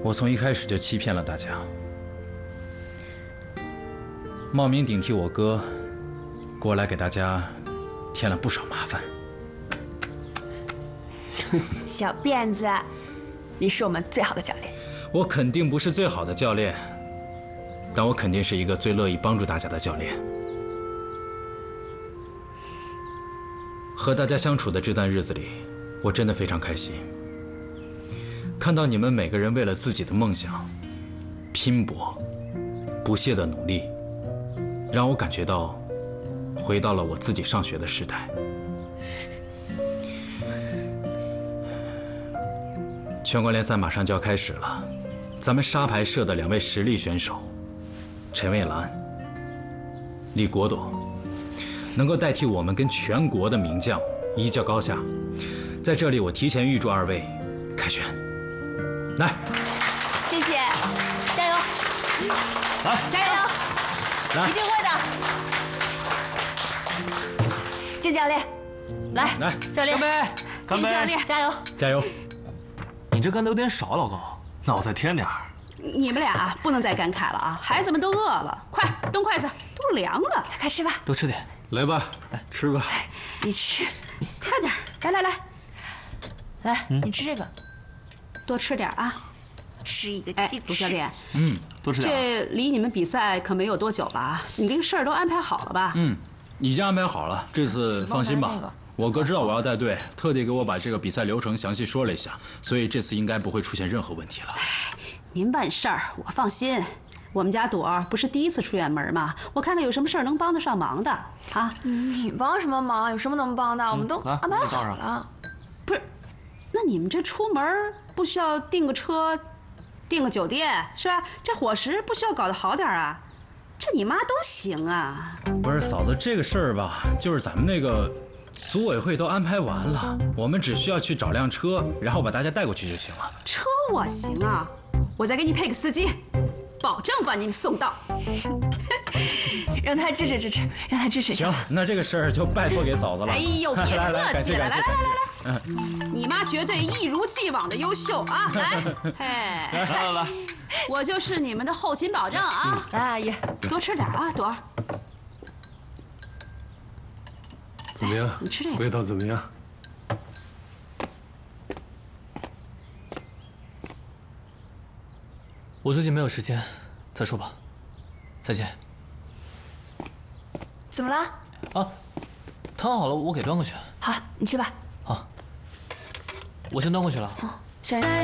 我从一开始就欺骗了大家，冒名顶替我哥，过来给大家添了不少麻烦。 小辫子，你是我们最好的教练。 我肯定不是最好的教练，但我肯定是一个最乐意帮助大家的教练。和大家相处的这段日子里，我真的非常开心。看到你们每个人为了自己的梦想拼搏、不懈的努力，让我感觉到回到了我自己上学的时代。全国联赛马上就要开始了，咱们沙排社的2位实力选手陈蔚兰、李国朵，能够代替我们跟全国的名将一较高下。在这里，我提前预祝2位凯旋。来， 谢谢，加油！ 来， 加油！ 来， 一定会的。金教练， 来，教练， 干杯！ 金教练，加油！ 加油！ 你这干的有点少，老高，那我再添点儿。 你们俩不能再感慨了啊！孩子们都饿了，快动筷子，都凉了。 快吃吧， 多吃点。 来吧，吃吧。 你吃， 快点，来， 来，你吃这个， 多吃点啊！ 吃一个鸡翅。 卢教练， 多吃点。 这离你们比赛可没有多久了，你这个事儿都安排好了吧？ 已经安排好了，这次放心吧。我哥知道我要带队，特地给我把这个比赛流程详细说了一下，所以这次应该不会出现任何问题了。 您办事儿我放心，我们家朵儿不是第一次出远门吗？我看看有什么事儿能帮得上忙的啊。 你帮什么忙？有什么能帮的？我们都安排好了。 不是，那你们这出门不需要订个车、订个酒店是吧？这伙食不需要搞得好点啊？这你妈都行啊。 不是嫂子，这个事儿吧，就是咱们那个组委会都安排完了，我们只需要去找辆车，然后把大家带过去就行了。 车我行啊，我再给你配个司机，保证把你们送到。 让他支持，让他支持。 行，那这个事儿就拜托给嫂子了。 哎呦，别客气了，来，你妈绝对一如既往的优秀啊！来， 来， 我就是你们的后勤保障啊！ 来，阿姨， 多吃点啊，朵儿。 怎么样？ 你吃这个味道怎么样？ 我最近没有时间，再说吧。再见。 怎么了？ 啊，汤好了，我给端过去。 好，你去吧。 好，我先端过去了。 小